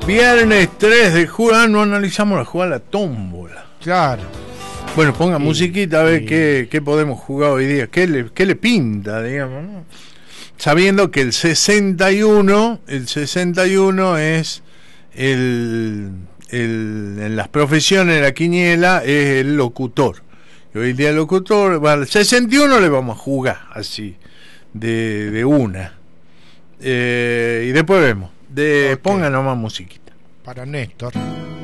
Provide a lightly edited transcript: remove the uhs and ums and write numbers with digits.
Viernes 3 de julio, no analizamos la jugada, la tómbola. Claro. Bueno, ponga musiquita a ver qué podemos jugar hoy día, qué le pinta, digamos, ¿no? Sabiendo que el 61 es en las profesiones de la quiniela es el locutor. Y hoy día el locutor, bueno, el 61 le vamos a jugar así, de una. Y después vemos. Okay. Ponga nomás musiquita. Para Néstor.